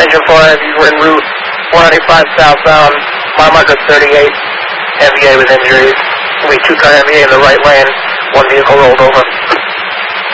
engine 4, you were en route 195 southbound, mile marker 38, MVA with injuries. We 2-car MVA in the right lane, one vehicle rolled over.